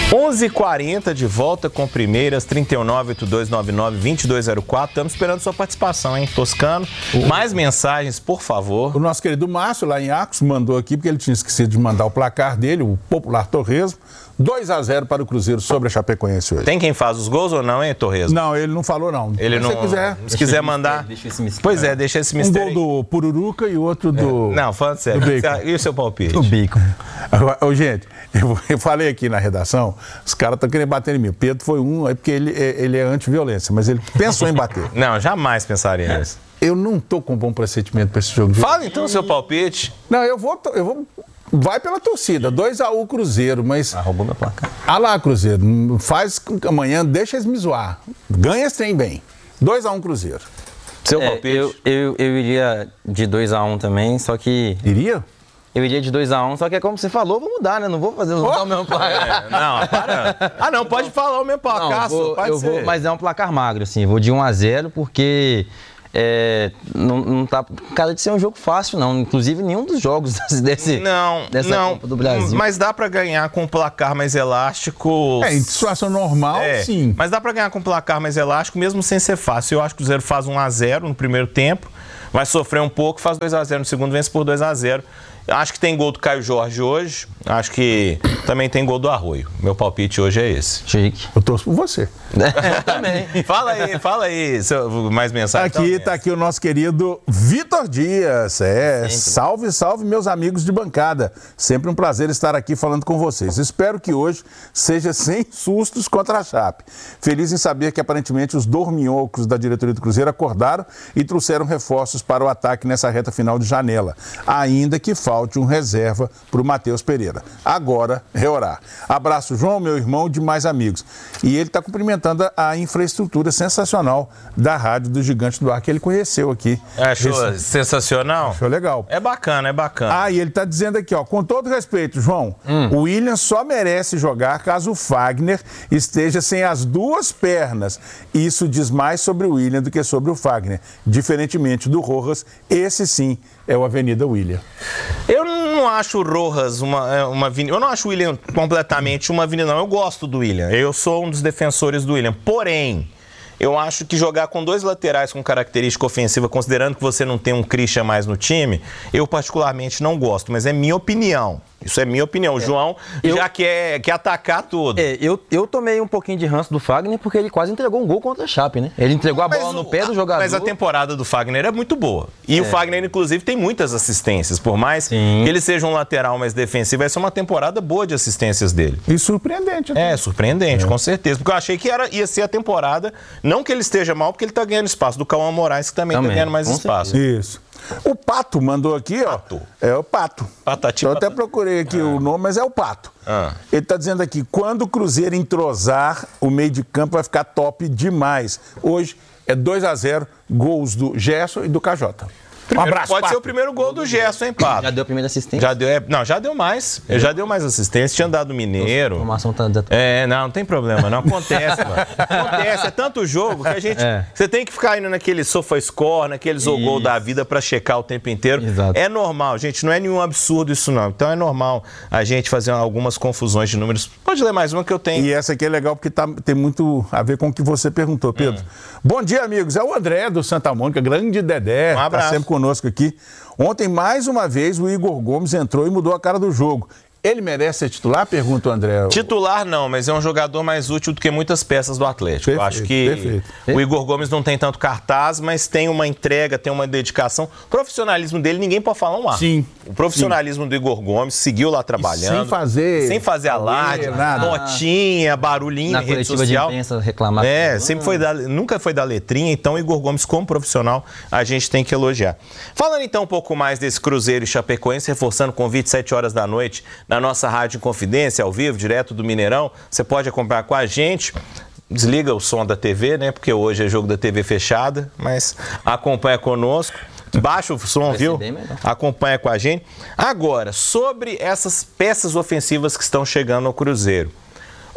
11h40, de volta com Primeiras, 3982992204. Estamos esperando sua participação, hein, Toscano? Mais mensagens, por favor. O nosso querido Márcio, lá em Arcos, mandou aqui, porque ele tinha esquecido de mandar o placar dele, o popular Torresmo. 2-0 para o Cruzeiro sobre a Chapecoense hoje. Tem quem faz os gols ou não, hein, Torresmo? Não, ele não falou, não. Ele não. Se quiser mandar. Deixa esse mistério. Pois é, deixa esse mistério. Um gol do Pururuca e outro do. Não, falando sério. E o seu palpite? O Bacon. Ô, gente, eu falei aqui na redação, os caras estão querendo bater em mim. O Pedro foi é porque ele é anti-violência, mas ele pensou em bater. Não, jamais pensaria nisso. Eu não tô com bom pressentimento para esse jogo. Fala então o seu palpite. Não, eu vou. Vai pela torcida, 2-1 Cruzeiro, mas... Roubou meu placar. Ah lá, Cruzeiro, faz amanhã, deixa eles me zoar. Ganha esse trem bem. 2-1 Cruzeiro. Seu palpite? Eu iria de 2-1 também, só que... Iria? Eu iria de 2-1, só que é como você falou, vou mudar, né? Não vou botar o mesmo placar. Não, para. Ah, não, pode falar o mesmo placar, vou, mas é um placar magro, assim. Vou de 1-0, porque... não tá cara de ser um jogo fácil, não. Inclusive, nenhum dos jogos dessa Copa do Brasil. Mas dá pra ganhar com um placar mais elástico. Em situação normal, sim. Mas dá pra ganhar com um placar mais elástico, mesmo sem ser fácil. Eu acho que o Cruzeiro faz 1-0 no primeiro tempo, vai sofrer um pouco, faz 2-0 no segundo, vence por 2-0. Acho que tem gol do Caio Jorge hoje. Acho que também tem gol do Arroio. Meu palpite hoje é esse. Chique. Eu torço por você. Também. Fala aí, mais mensagem. Tá aqui o nosso querido Vitor Dias. Salve, salve, meus amigos de bancada. Sempre um prazer estar aqui falando com vocês. Espero que hoje seja sem sustos contra a Chape. Feliz em saber que aparentemente os dorminhocos da diretoria do Cruzeiro acordaram e trouxeram reforços para o ataque nessa reta final de janela. Ainda que falte um reserva para o Matheus Pereira. Agora é orar. Abraço, João, meu irmão, e demais amigos. E ele está cumprimentando a infraestrutura sensacional da Rádio do Gigante do Ar, que ele conheceu aqui. Achou sensacional? Achou legal. É bacana, é bacana. E ele está dizendo aqui, ó, com todo respeito, João, o William só merece jogar caso o Fagner esteja sem as duas pernas. Isso diz mais sobre o William do que sobre o Fagner. Diferentemente do Rojas, esse sim é o Avenida William. Eu não acho o Rojas uma avenida. Eu não acho o William completamente uma avenida, não. Eu gosto do William. Eu sou um dos defensores do William. Porém, eu acho que jogar com dois laterais com característica ofensiva, considerando que você não tem um Christian mais no time, eu particularmente não gosto, mas é minha opinião. Isso é minha opinião. O João já quer atacar tudo. Eu tomei um pouquinho de ranço do Fagner porque ele quase entregou um gol contra a Chape, né? Ele entregou a bola no pé do jogador. Mas a temporada do Fagner é muito boa. E o Fagner, inclusive, tem muitas assistências. Por mais que ele seja um lateral mais defensivo, essa é uma temporada boa de assistências dele. E surpreendente. Surpreendente, com certeza. Porque eu achei que ia ser a temporada, não que ele esteja mal, porque ele está ganhando espaço. Do Cauã Moraes, que também está ganhando mais espaço. Isso. O Pato mandou aqui, ó. É o Pato. Eu até procurei aqui o nome, mas é o Pato. Ele tá dizendo aqui, quando o Cruzeiro entrosar, o meio de campo vai ficar top demais. Hoje é 2-0, gols do Gerson e do KJ. Um abraço, pode Pato. ser o primeiro gol do Gerson, hein, Pato? Já deu a primeira assistência? Já deu mais. Ele já deu mais assistência. Tinha dado Mineiro. A informação tá... não tem problema. Não acontece, mano. Acontece. É tanto jogo que a gente... Você tem que ficar indo naquele SofaScore, naqueles gol da vida pra checar o tempo inteiro. Exato. É normal, gente. Não é nenhum absurdo isso, não. Então é normal a gente fazer algumas confusões de números. Pode ler mais uma que eu tenho. E essa aqui é legal porque tem muito a ver com o que você perguntou, Pedro. Bom dia, amigos. É o André do Santa Mônica, grande Dedé. Um abraço. Tá sempre conosco aqui. Ontem, mais uma vez, o Igor Gomes entrou e mudou a cara do jogo. Ele merece ser titular? Pergunta o André. Titular não, mas é um jogador mais útil do que muitas peças do Atlético. Eu acho que o Igor Gomes não tem tanto cartaz, mas tem uma entrega, tem uma dedicação. O profissionalismo dele, ninguém pode falar um ar. Sim. O profissionalismo do Igor Gomes seguiu lá trabalhando. Sem fazer alarde, notinha, barulhinho na em rede social. De imprensa reclamar. Sempre nunca foi da letrinha, então o Igor Gomes, como profissional, a gente tem que elogiar. Falando então um pouco mais desse Cruzeiro e Chapecoense, reforçando o convite 7 horas da noite, na nossa Rádio Confidência, ao vivo, direto do Mineirão. Você pode acompanhar com a gente. Desliga o som da TV, né? Porque hoje é jogo da TV fechada, mas acompanha conosco. Baixa o som, viu? Acompanha com a gente. Agora, sobre essas peças ofensivas que estão chegando ao Cruzeiro.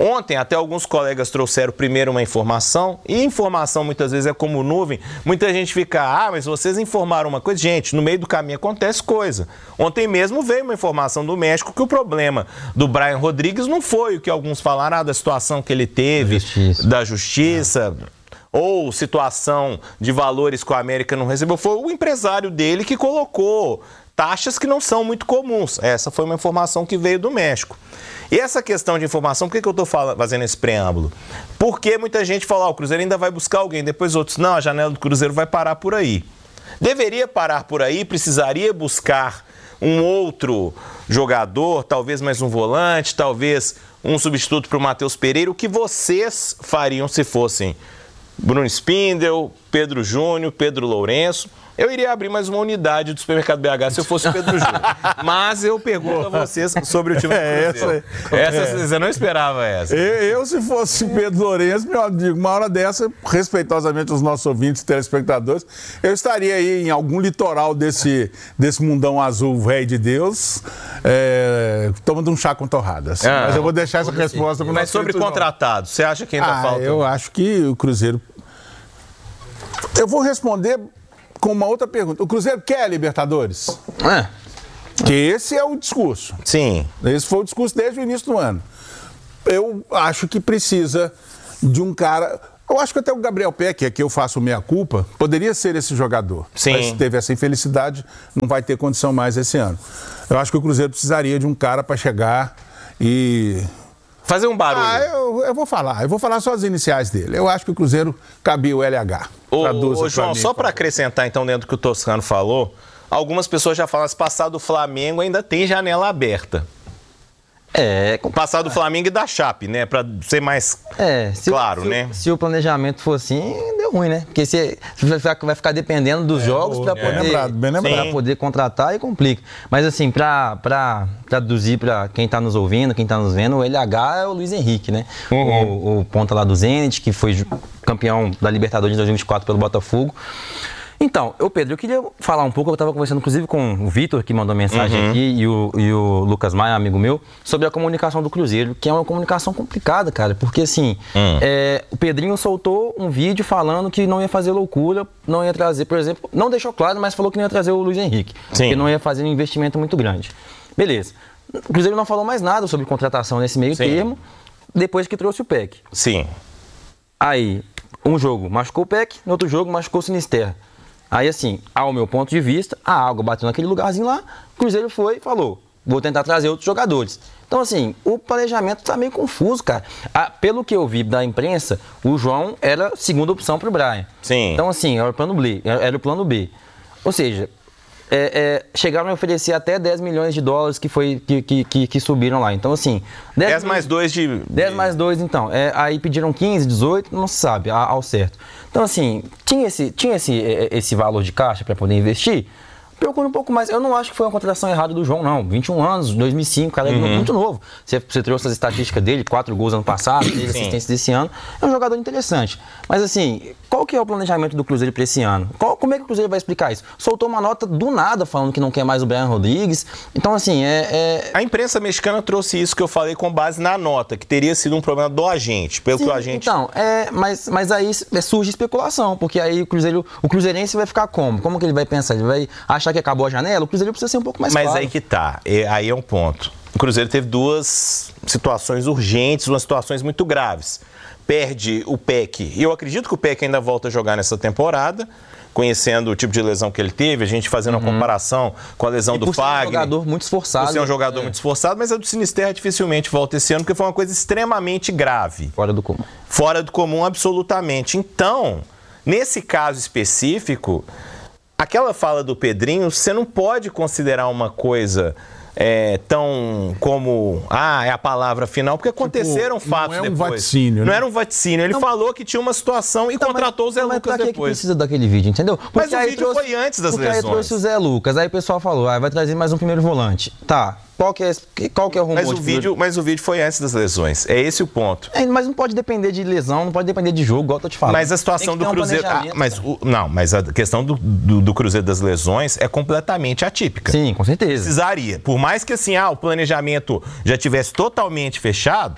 Ontem, até alguns colegas trouxeram primeiro uma informação, e informação muitas vezes é como nuvem. Muita gente fica, mas vocês informaram uma coisa. Gente, no meio do caminho acontece coisa. Ontem mesmo veio uma informação do México que o problema do Brian Rodrigues não foi o que alguns falaram, da situação que ele teve, da justiça, ou situação de valores que o América não recebeu. Foi o empresário dele que colocou taxas que não são muito comuns. Essa foi uma informação que veio do México. E essa questão de informação, por que eu estou fazendo esse preâmbulo? Porque muita gente fala, o Cruzeiro ainda vai buscar alguém, depois outros, não, a janela do Cruzeiro vai parar por aí. Deveria parar por aí, precisaria buscar um outro jogador, talvez mais um volante, talvez um substituto para o Matheus Pereira. O que vocês fariam se fossem Bruno Spindel, Pedro Júnior, Pedro Lourenço? Eu iria abrir mais uma unidade do Supermercado BH se eu fosse o Pedro Júnior. Mas eu pergunto a vocês sobre o time do Cruzeiro. Essa você não esperava essa. Eu, se fosse Pedro Lourenço, meu amigo, uma hora dessa, respeitosamente aos nossos ouvintes e telespectadores, eu estaria aí em algum litoral desse mundão azul velho de Deus, tomando um chá com torradas. Mas eu vou deixar essa resposta para o nosso. Mas sobre contratados, você acha que ainda falta? Eu acho que o Cruzeiro... Eu vou responder com uma outra pergunta. O Cruzeiro quer a Libertadores? Que esse é o discurso. Sim. Esse foi o discurso desde o início do ano. Eu acho que precisa de um cara... Eu acho que até o Gabriel Peck, que eu faço meia-culpa, poderia ser esse jogador. Sim. Mas se teve essa infelicidade, não vai ter condição mais esse ano. Eu acho que o Cruzeiro precisaria de um cara para chegar e... fazer um barulho. Eu vou falar só as iniciais dele. Eu acho que o Cruzeiro cabia o LH. Ô João, só para acrescentar então dentro do que o Toscano falou, algumas pessoas já falam, se passar do Flamengo ainda tem janela aberta. Passar do Flamengo e da Chape, né? Para ser mais claro, né? Se o planejamento for assim, deu ruim, né? Porque você vai ficar dependendo dos jogos para poder contratar e complica. Mas assim, para traduzir para quem está nos ouvindo, quem está nos vendo, o LH é o Luiz Henrique, né? O ponta lá do Zenit, que foi campeão da Libertadores de 2024 pelo Botafogo. Então, Pedro, eu queria falar um pouco, eu estava conversando inclusive com o Vitor, que mandou mensagem aqui, e o Lucas Maia, amigo meu, sobre a comunicação do Cruzeiro, que é uma comunicação complicada, cara, porque assim, o Pedrinho soltou um vídeo falando que não ia fazer loucura, não ia trazer, por exemplo, não deixou claro, mas falou que não ia trazer o Luiz Henrique, que não ia fazer um investimento muito grande. Beleza. O Cruzeiro não falou mais nada sobre contratação nesse meio termo, depois que trouxe o Peck. Sim. Aí, um jogo machucou o Peck, no outro jogo machucou o Sinisterra. Aí, assim, ao meu ponto de vista, a água bateu naquele lugarzinho lá, o Cruzeiro foi e falou, vou tentar trazer outros jogadores. Então, assim, o planejamento está meio confuso, cara. Pelo que eu vi da imprensa, o João era a segunda opção para o Brian. Sim. Então, assim, era o plano B. Ou seja, chegaram a oferecer até 10 milhões de dólares que subiram lá. Então, assim... 10 mais 2 de... 10 mais 2, então. Aí pediram 15, 18, não se sabe ao certo. Então, assim, tinha esse valor de caixa para poder investir? Procura um pouco mais. Eu não acho que foi uma contratação errada do João, não. 21 anos, 2005, cara, é muito novo. Você trouxe as estatísticas dele, 4 gols ano passado, 3 assistências desse ano. É um jogador interessante. Mas, assim, qual que é o planejamento do Cruzeiro para esse ano? Como é que o Cruzeiro vai explicar isso? Soltou uma nota do nada falando que não quer mais o Brian Rodrigues. Então, assim, A imprensa mexicana trouxe isso que eu falei com base na nota, que teria sido um problema do agente, pelo que o agente... Então, mas aí surge especulação, porque aí o cruzeirense vai ficar como? Como que ele vai pensar? Ele vai achar que acabou a janela? O Cruzeiro precisa ser um pouco mais claro. Mas aí que tá, aí é um ponto. O Cruzeiro teve duas situações urgentes, duas situações muito graves. Perde o Peck, e eu acredito que o Peck ainda volta a jogar nessa temporada, conhecendo o tipo de lesão que ele teve, a gente fazendo uma comparação com a lesão do Fagner. Por ser um jogador muito esforçado. Por ser um jogador muito esforçado, mas a do Sinisterra dificilmente volta esse ano, porque foi uma coisa extremamente grave. Fora do comum. Fora do comum, absolutamente. Então, nesse caso específico, aquela fala do Pedrinho, você não pode considerar uma coisa... tão como é a palavra final, porque aconteceram fatos depois. Não é um vaticínio. Não era um vaticínio. Ele falou que tinha uma situação e contratou o Zé Lucas depois. Mas pra que precisa daquele vídeo, entendeu? Mas o vídeo foi antes das lesões. Porque aí trouxe o Zé Lucas, aí o pessoal falou, vai trazer mais um primeiro volante. Tá. Qual que é o rumor? Mas o vídeo foi antes das lesões. É esse o ponto. Mas não pode depender de lesão, não pode depender de jogo, igual eu tô te falando. Mas a situação do Cruzeiro... mas a questão do Cruzeiro das lesões é completamente atípica. Sim, com certeza. Precisaria. Por mais que assim, o planejamento já tivesse totalmente fechado,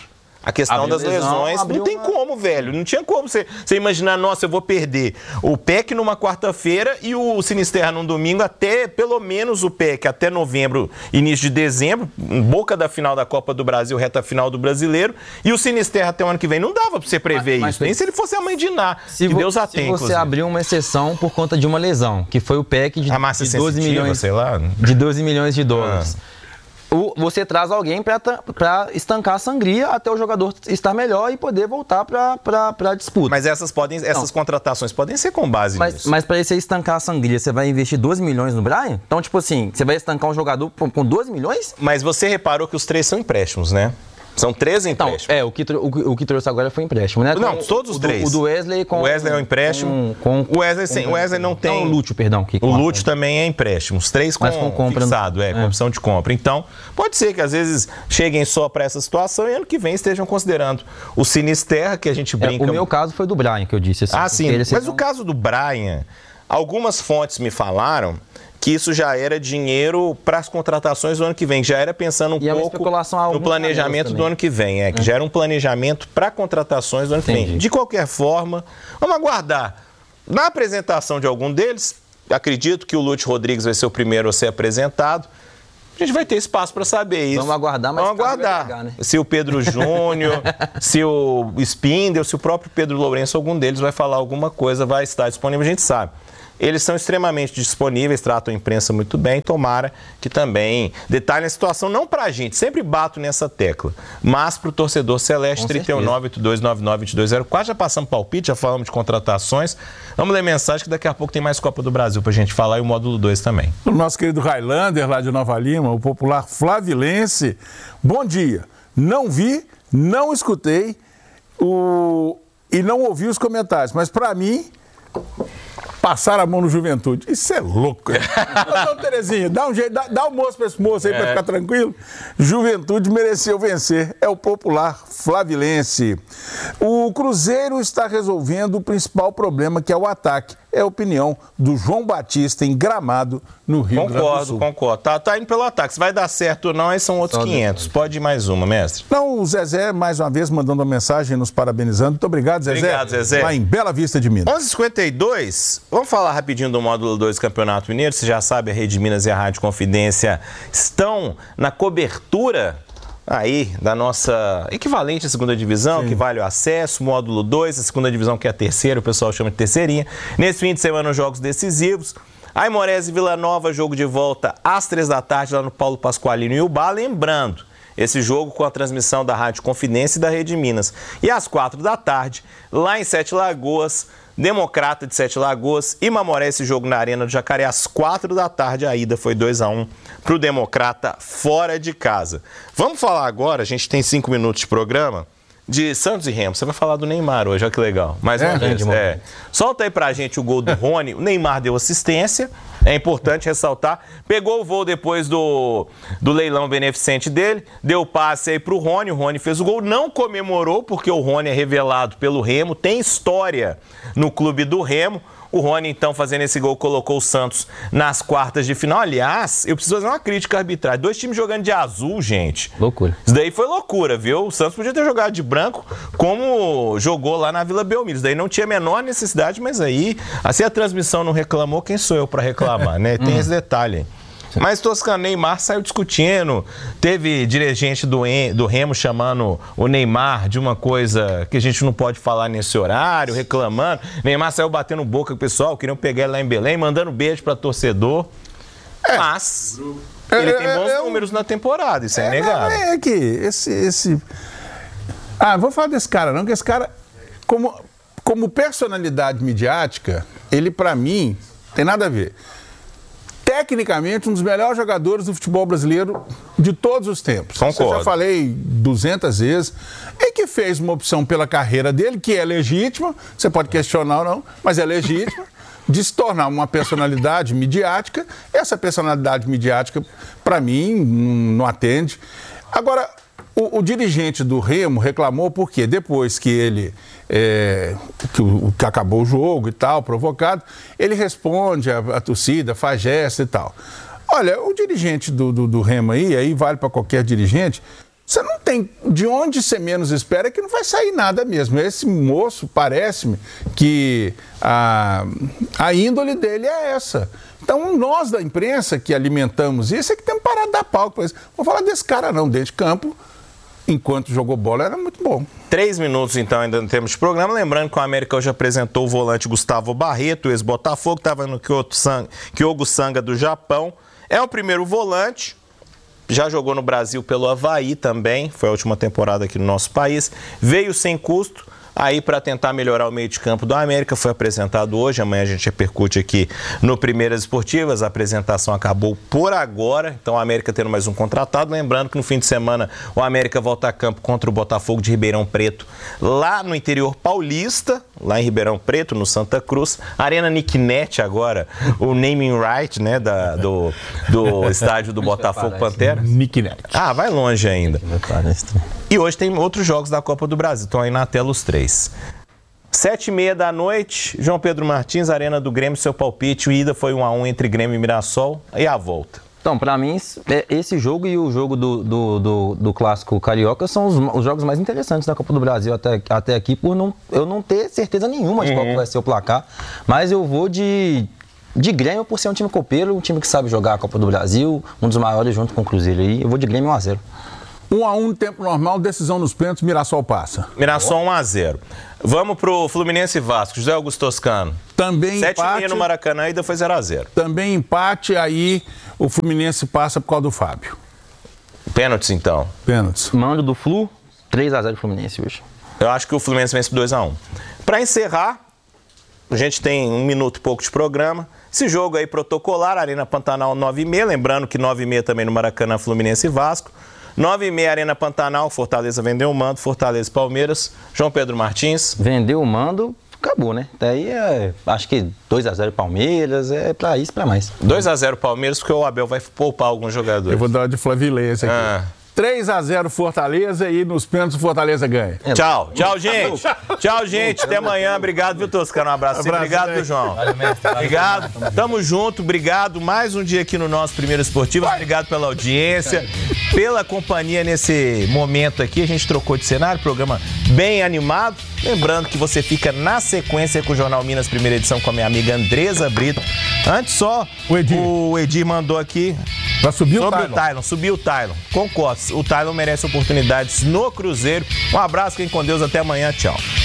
A questão das lesões, não tem como, velho. Não tinha como você imaginar, nossa, eu vou perder o PEC numa quarta-feira e o Sinisterra num domingo, até pelo menos o PEC, até novembro, início de dezembro, boca da final da Copa do Brasil, reta final do Brasileiro, e o Sinisterra até o ano que vem. Não dava pra você prever isso, nem se ele fosse a mãe de Iná, que Deus a tem, inclusive. Você abriu uma exceção por conta de uma lesão, que foi o PEC de 12 milhões, sei lá. De 12 milhões de dólares. Você traz alguém para estancar a sangria até o jogador estar melhor e poder voltar para a disputa. Mas essas contratações podem ser com base nisso. Mas para você estancar a sangria, você vai investir 12 milhões no Brian? Então, tipo assim, você vai estancar um jogador com 12 milhões? Mas você reparou que os 3 são empréstimos, né? São 3 empréstimos. Então, o que trouxe agora foi empréstimo, né? Não, todos os 3. O do Wesley com... O Wesley é um empréstimo. O Wesley não tem... Não, o Lúcio, perdão. O Lúcio também é empréstimo. Os 3 com compra, fixado, com opção de compra. Então, pode ser que às vezes cheguem só para essa situação e ano que vem estejam considerando o Sinisterra, que a gente brinca... O meu caso foi do Brian, que eu disse. Assim, mas o caso do Brian, algumas fontes me falaram que isso já era dinheiro para as contratações do ano que vem, já era pensando pouco no planejamento do ano que vem, que já era um planejamento para contratações do ano que vem. De qualquer forma, vamos aguardar. Na apresentação de algum deles, acredito que o Lúcio Rodrigues vai ser o primeiro a ser apresentado. A gente vai ter espaço para saber isso. Vamos aguardar, mas vamos aguardar. Pegar, né? Se o Pedro Júnior, se o Spindel, se o próprio Pedro Lourenço, algum deles vai falar alguma coisa, vai estar disponível, a gente sabe. Eles são extremamente disponíveis, tratam a imprensa muito bem, tomara que também detalhem a situação, não para a gente, sempre bato nessa tecla, mas para o torcedor celeste, 3982992204. Já passamos palpite, já falamos de contratações. Vamos ler mensagem que daqui a pouco tem mais Copa do Brasil para a gente falar e o módulo 2 também. O nosso querido Highlander, lá de Nova Lima, o popular flavilense. Bom dia. Não vi, não escutei e não ouvi os comentários, mas para mim... Passar a mão no Juventude. Isso é louco. Então, Terezinha, dá um jeito, dá almoço para esse moço aí para ficar tranquilo. Juventude mereceu vencer. É o popular flavilense. O Cruzeiro está resolvendo o principal problema, que é o ataque. É a opinião do João Batista em Gramado, no Rio Grande do Sul. Concordo. Tá indo pelo ataque. Se vai dar certo ou não, aí são outros 500. Pode ir mais uma, mestre. Não, o Zezé, mais uma vez, mandando uma mensagem, nos parabenizando. Muito obrigado, Zezé. Obrigado, Zezé. Lá em Bela Vista de Minas. 11h52, vamos falar rapidinho do módulo 2 do Campeonato Mineiro. Você já sabe, a Rede Minas e a Rádio Confidência estão na cobertura aí da nossa equivalente à segunda divisão, que vale o acesso, módulo 2, a segunda divisão que é a terceira, o pessoal chama de terceirinha. Nesse fim de semana, os jogos decisivos. Aimorés e Vila Nova, jogo de volta às 3 da tarde lá no Paulo Pasqualino e Ubá. Lembrando, esse jogo com a transmissão da Rádio Confidência e da Rede Minas. E às 4 da tarde, lá em Sete Lagoas, Democrata de Sete Lagoas e Mamoré, esse jogo na Arena do Jacaré, às 4 da tarde. A ida foi 2-1 para o Democrata fora de casa. Vamos falar agora, a gente tem 5 minutos de programa, de Santos e Remo. Você vai falar do Neymar hoje, olha que legal. Mais uma vez. Solta aí pra gente o gol do Rony. O Neymar deu assistência, é importante ressaltar. Pegou o voo depois do leilão beneficente dele, deu passe aí pro Rony. O Rony fez o gol, não comemorou, porque o Rony é revelado pelo Remo, tem história no clube do Remo. O Rony, então, fazendo esse gol, colocou o Santos nas quartas de final. Aliás, eu preciso fazer uma crítica à arbitragem. 2 times jogando de azul, gente. Loucura. Isso daí foi loucura, viu? O Santos podia ter jogado de branco, como jogou lá na Vila Belmiro. Isso daí não tinha a menor necessidade, mas aí, assim a transmissão não reclamou, quem sou eu para reclamar, né? Tem esse detalhe aí. Mas Toscano, Neymar saiu discutindo, teve dirigente do Remo chamando o Neymar de uma coisa que a gente não pode falar nesse horário, reclamando. Neymar saiu batendo boca com o pessoal, queriam pegar ele lá em Belém, mandando beijo para torcedor. Mas ele tem bons números na temporada, isso é inegável. É que esse... vou falar desse cara não, que esse cara, como personalidade midiática, ele para mim tem nada a ver. Tecnicamente, um dos melhores jogadores do futebol brasileiro de todos os tempos. Concordo. Eu já falei 200 vezes. E que fez uma opção pela carreira dele, que é legítima, você pode questionar ou não, mas é legítima, de se tornar uma personalidade midiática. Essa personalidade midiática, para mim, não atende. Agora, o dirigente do Remo reclamou porque depois que ele... que acabou o jogo e tal, provocado, ele responde à torcida, faz gesto e tal. Olha, o dirigente do Remo aí vale para qualquer dirigente, você não tem de onde você menos espera que não vai sair nada mesmo. Esse moço, parece-me que a índole dele é essa. Então, nós da imprensa que alimentamos isso é que temos que parar de dar palco para isso. Não vou falar desse cara não, dentro de campo, enquanto jogou bola, era muito bom. 3 minutos, então, ainda não temos de programa. Lembrando que o América hoje apresentou o volante Gustavo Barreto, ex-Botafogo, estava no Kyogo Sanga do Japão. É o primeiro volante. Já jogou no Brasil pelo Avaí também, foi a última temporada aqui no nosso país. Veio sem custo, aí para tentar melhorar o meio de campo do América, foi apresentado hoje, amanhã a gente repercute aqui no Primeiras Esportivas, a apresentação acabou por agora, então o América tendo mais um contratado, lembrando que no fim de semana o América volta a campo contra o Botafogo de Ribeirão Preto, lá no interior paulista, lá em Ribeirão Preto, no Santa Cruz, Arena Nicknet agora, o naming right, né, do estádio do Botafogo Pantera. Nicknet. Ah, vai longe ainda. E hoje tem outros jogos da Copa do Brasil, estão aí na tela os 3. 7h30 da noite, João Pedro Martins, Arena do Grêmio, seu palpite. O ida foi 1-1 entre Grêmio e Mirassol. E a volta? Então, para mim, esse jogo e o jogo do Clássico Carioca são os jogos mais interessantes da Copa do Brasil até aqui, por eu não ter certeza nenhuma de qual vai ser o placar. Mas eu vou de Grêmio por ser um time copeiro, um time que sabe jogar a Copa do Brasil, um dos maiores junto com o Cruzeiro aí. Eu vou de Grêmio 1-0. 1-1 no tempo normal, decisão nos pênaltis, Mirassol passa. Mirassol 1-0. Vamos pro Fluminense e Vasco. José Augusto Toscano. Também 7h30 no Maracanã, ainda foi 0-0. Também empate, aí o Fluminense passa por causa do Fábio. Pênaltis, então. Pênaltis. Mando do Flu, 3-0 Fluminense hoje. Eu acho que o Fluminense vence por 2-1. Para encerrar, a gente tem 1 minuto e pouco de programa. Esse jogo aí protocolar, Arena Pantanal 9h30. Lembrando que 9h30 também no Maracanã, Fluminense e Vasco. 9h30, Arena Pantanal, Fortaleza vendeu o mando, Fortaleza e Palmeiras. João Pedro Martins. Vendeu o mando, acabou, né? Daí acho que 2-0 Palmeiras, é pra isso, pra mais. 2-0 Palmeiras, porque o Abel vai poupar alguns jogadores. Eu vou dar de Flavilês aqui. 3-0 Fortaleza e nos pênaltis o Fortaleza ganha. Tchau, gente. Tchau, gente. Até amanhã. Obrigado, viu, Toscano? Um abraço. Obrigado, viu, João? Obrigado. Tamo junto. Obrigado. Mais um dia aqui no nosso Primeiro Esportivo. Obrigado pela audiência, pela companhia nesse momento aqui. A gente trocou de cenário, programa bem animado. Lembrando que você fica na sequência com o Jornal Minas, primeira edição, com a minha amiga Andresa Brito. Antes só, o Edir mandou aqui. Vai subir o Tylon. Subiu o Tylon. Concordo. O Tylon merece oportunidades no Cruzeiro. Um abraço, fiquem com Deus. Até amanhã. Tchau.